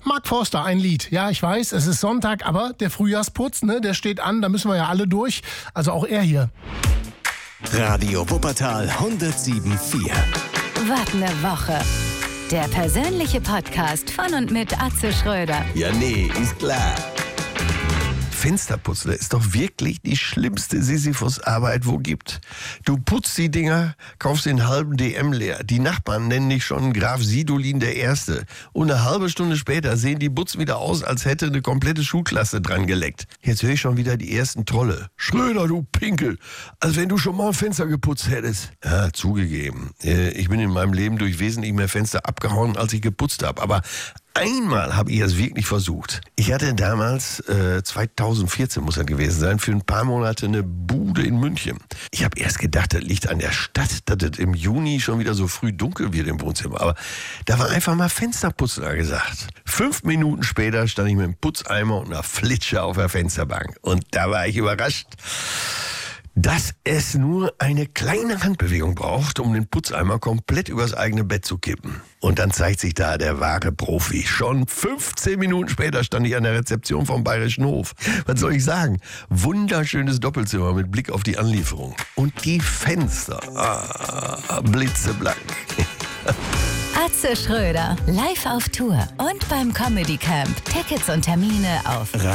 Mark Forster, ein Lied. Ja, ich weiß, es ist Sonntag, aber der Frühjahrsputz, ne, der steht an, da müssen wir ja alle durch. Also auch er hier. Radio Wuppertal 107.4. Was ne Woche. Der persönliche Podcast von und mit Atze Schröder. Ja, nee, ist klar. Fensterputzen ist doch wirklich die schlimmste Sisyphus-Arbeit, wo gibt. Du putzt die Dinger, kaufst den halben DM leer. Die Nachbarn nennen dich schon Graf Sidolin der Erste. Und eine halbe Stunde später sehen die Butzen wieder aus, als hätte eine komplette Schulklasse dran geleckt. Jetzt höre ich schon wieder die ersten Trolle. Schröder, du Pinkel, als wenn du schon mal ein Fenster geputzt hättest. Ja, zugegeben. Ich bin in meinem Leben durch wesentlich mehr Fenster abgehauen, als ich geputzt habe. Aber einmal habe ich es wirklich versucht. Ich hatte damals, 2014 muss das gewesen sein, für ein paar Monate eine Bude in München. Ich habe erst gedacht, das liegt an der Stadt, dass es im Juni schon wieder so früh dunkel wird im Wohnzimmer. Aber da war einfach mal Fensterputzen angesagt. 5 Minuten später stand ich mit einem Putzeimer und einer Flitsche auf der Fensterbank. Und da war ich überrascht, dass es nur eine kleine Handbewegung braucht, um den Putzeimer komplett übers eigene Bett zu kippen. Und dann zeigt sich da der wahre Profi. Schon 15 Minuten später stand ich an der Rezeption vom Bayerischen Hof. Was soll ich sagen? Wunderschönes Doppelzimmer mit Blick auf die Anlieferung. Und die Fenster, blitzeblank. Atze Schröder, live auf Tour und beim Comedy Camp. Tickets und Termine auf